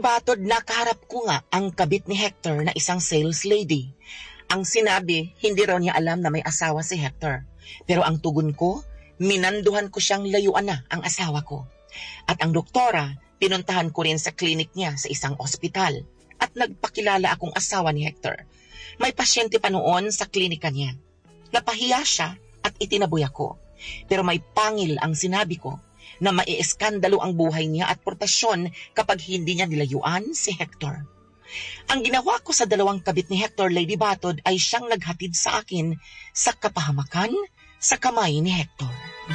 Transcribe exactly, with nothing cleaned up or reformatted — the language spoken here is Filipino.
Batod, nakaharap ko nga ang kabit ni Hector na isang sales lady. Ang sinabi, hindi raw niya alam na may asawa si Hector. Pero ang tugon ko, minanduhan ko siyang layuan na ang asawa ko. At ang doktora, pinuntahan ko rin sa klinik niya sa isang ospital. At nagpakilala akong asawa ni Hector. May pasyente pa noon sa klinika niya. Napahiya siya at itinaboy ako. Pero may pangil ang sinabi ko na maieskandalo ang buhay niya at portasyon kapag hindi niya nilayuan si Hector. Ang ginawa ko sa dalawang kabit ni Hector, Lady Batod, ay siyang naghatid sa akin sa kapahamakan sa kamay ni Hector.